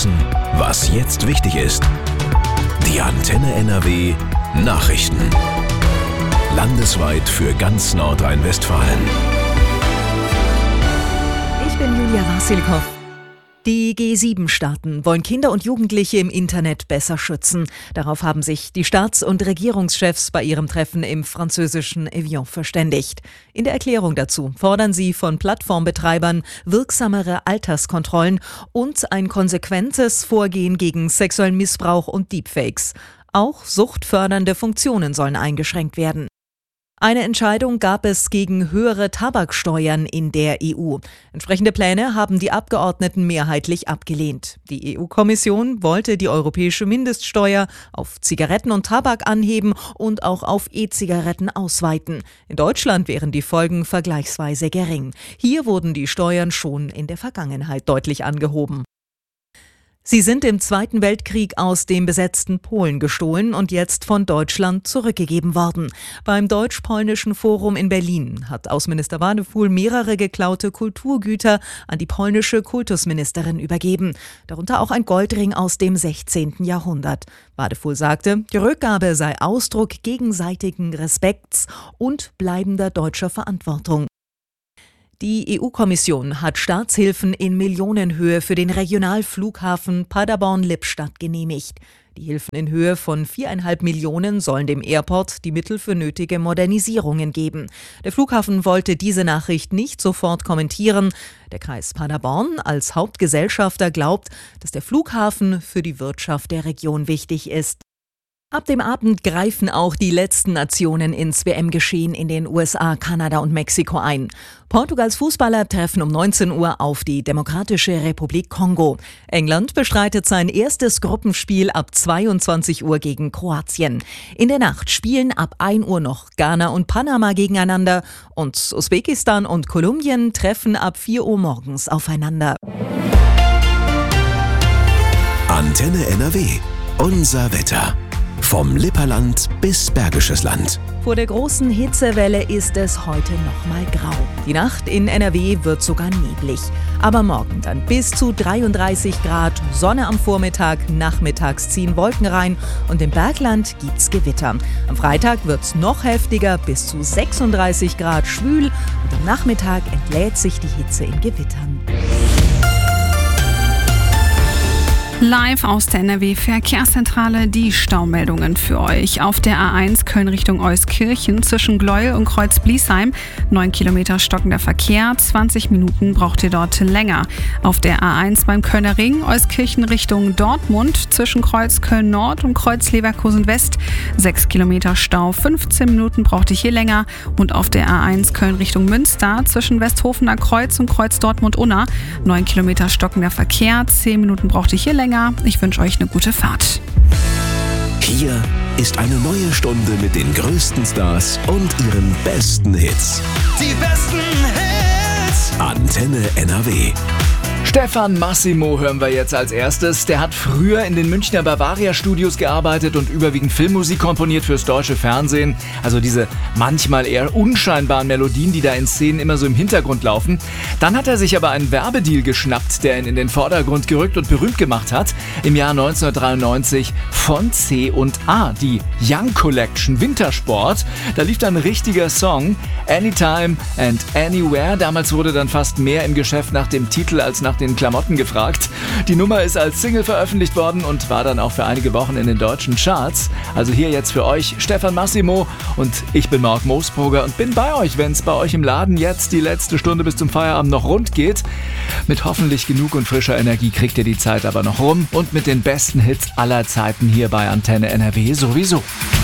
wissen, was jetzt wichtig ist. Die Antenne NRW Nachrichten. Landesweit für ganz Nordrhein-Westfalen. Ich bin Julia Wasilkow. Die G7-Staaten wollen Kinder und Jugendliche im Internet besser schützen. Darauf haben sich die Staats- und Regierungschefs bei ihrem Treffen im französischen Evian verständigt. In der Erklärung dazu fordern sie von Plattformbetreibern wirksamere Alterskontrollen und ein konsequentes Vorgehen gegen sexuellen Missbrauch und Deepfakes. Auch suchtfördernde Funktionen sollen eingeschränkt werden. Eine Entscheidung gab es gegen höhere Tabaksteuern in der EU. Entsprechende Pläne haben die Abgeordneten mehrheitlich abgelehnt. Die EU-Kommission wollte die europäische Mindeststeuer auf Zigaretten und Tabak anheben und auch auf E-Zigaretten ausweiten. In Deutschland wären die Folgen vergleichsweise gering. Hier wurden die Steuern schon in der Vergangenheit deutlich angehoben. Sie sind im Zweiten Weltkrieg aus dem besetzten Polen gestohlen und jetzt von Deutschland zurückgegeben worden. Beim Deutsch-Polnischen Forum in Berlin hat Außenminister Wadefuhl mehrere geklaute Kulturgüter an die polnische Kultusministerin übergeben. Darunter auch ein Goldring aus dem 16. Jahrhundert. Wadefuhl sagte, die Rückgabe sei Ausdruck gegenseitigen Respekts und bleibender deutscher Verantwortung. Die EU-Kommission hat Staatshilfen in Millionenhöhe für den Regionalflughafen Paderborn-Lippstadt genehmigt. Die Hilfen in Höhe von 4,5 Millionen sollen dem Airport die Mittel für nötige Modernisierungen geben. Der Flughafen wollte diese Nachricht nicht sofort kommentieren. Der Kreis Paderborn als Hauptgesellschafter glaubt, dass der Flughafen für die Wirtschaft der Region wichtig ist. Ab dem Abend greifen auch die letzten Nationen ins WM-Geschehen in den USA, Kanada und Mexiko ein. Portugals Fußballer treffen um 19 Uhr auf die Demokratische Republik Kongo. England bestreitet sein erstes Gruppenspiel ab 22 Uhr gegen Kroatien. In der Nacht spielen ab 1 Uhr noch Ghana und Panama gegeneinander und Usbekistan und Kolumbien treffen ab 4 Uhr morgens aufeinander. Antenne NRW, unser Wetter. Vom Lipperland bis Bergisches Land. Vor der großen Hitzewelle ist es heute nochmal grau. Die Nacht in NRW wird sogar neblig. Aber morgen dann bis zu 33 Grad, Sonne am Vormittag, nachmittags ziehen Wolken rein und im Bergland gibt's Gewitter. Am Freitag wird's noch heftiger, bis zu 36 Grad schwül und am Nachmittag entlädt sich die Hitze in Gewittern. Live aus der NRW-Verkehrszentrale die Staumeldungen für euch. Auf der A1 Köln Richtung Euskirchen zwischen Gleuel und Kreuz-Bliesheim 9 Kilometer stockender Verkehr, 20 Minuten braucht ihr dort länger. Auf der A1 beim Kölner Ring Euskirchen Richtung Dortmund zwischen Kreuz Köln-Nord und Kreuz Leverkusen-West 6 Kilometer Stau, 15 Minuten braucht ihr hier länger. Und auf der A1 Köln Richtung Münster zwischen Westhofener Kreuz und Kreuz Dortmund-Unna 9 Kilometer stockender Verkehr, 10 Minuten braucht ihr hier länger. Ich wünsche euch eine gute Fahrt. Hier ist eine neue Stunde mit den größten Stars und ihren besten Hits. Die besten Hits. Antenne NRW. Stefan Massimo hören wir jetzt als erstes. Der hat früher in den Münchner Bavaria Studios gearbeitet und überwiegend Filmmusik komponiert fürs deutsche Fernsehen. Also diese manchmal eher unscheinbaren Melodien, die da in Szenen immer so im Hintergrund laufen. Dann hat er sich aber einen Werbedeal geschnappt, der ihn in den Vordergrund gerückt und berühmt gemacht hat. Im Jahr 1993 von C&A, die Young Collection Wintersport. Da lief dann ein richtiger Song, Anytime and Anywhere. Damals wurde dann fast mehr im Geschäft nach dem Titel als nach den Klamotten gefragt. Die Nummer ist als Single veröffentlicht worden und war dann auch für einige Wochen in den deutschen Charts. Also hier jetzt für euch Stefan Massimo und ich bin Marc Moosbrugger und bin bei euch, wenn es bei euch im Laden jetzt die letzte Stunde bis zum Feierabend noch rund geht. Mit hoffentlich genug und frischer Energie kriegt ihr die Zeit aber noch rum und mit den besten Hits aller Zeiten hier bei Antenne NRW sowieso.